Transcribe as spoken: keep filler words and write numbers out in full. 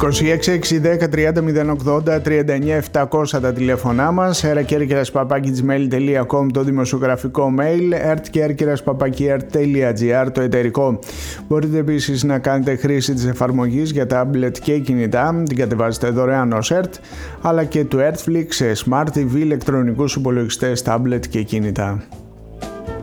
είκοσι έξι εξήντα δέκα τριάντα μηδέν ογδόντα τριάντα εννιά επτακόσια τα τηλέφωνά μας, ερακέρκυρας παπάκι τζιμέιλ τελεία κομ το δημοσιογραφικό mail, ertkerkiras παπάκι ert τελεία gr το εταιρικό. Μπορείτε επίσης να κάνετε χρήση της εφαρμογής για τάμπλετ και κινητά, την κατεβάζετε δωρεάν ως Ert, αλλά και του Ertflix σε Smart τι βι, ηλεκτρονικούς υπολογιστές, τάμπλετ και κινητά.